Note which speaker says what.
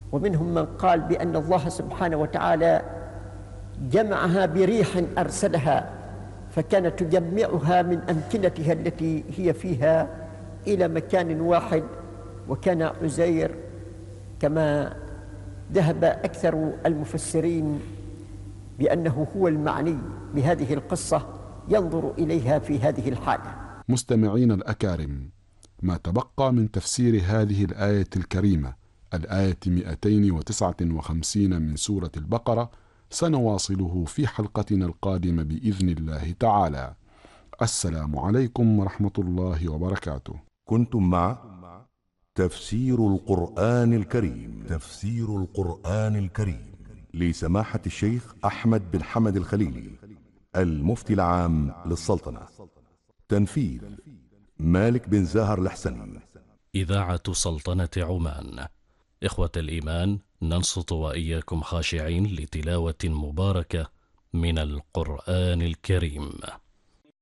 Speaker 1: ومنهم من قال بأن الله سبحانه وتعالى جمعها بريح أرسلها فكانت تجمعها من أمكنتها التي هي فيها إلى مكان واحد. وكان عزير كما ذهب أكثر المفسرين بأنه هو المعني بهذه القصة ينظر إليها في هذه الحالة.
Speaker 2: مستمعين الأكارم، ما تبقى من تفسير هذه الآية الكريمة، الآية 259 من سورة البقرة، سنواصله في حلقتنا القادمة بإذن الله تعالى. السلام عليكم ورحمة الله وبركاته.
Speaker 3: كنتم مع تفسير القرآن الكريم. تفسير القرآن الكريم لسماحة الشيخ أحمد بن حمد الخليلي، المفتي العام للسلطنة. تنفيذ مالك بن زاهر الحسني.
Speaker 4: إذاعة سلطنة عمان. إخوة الإيمان، ننصت وإياكم خاشعين لتلاوة مباركة من القرآن الكريم.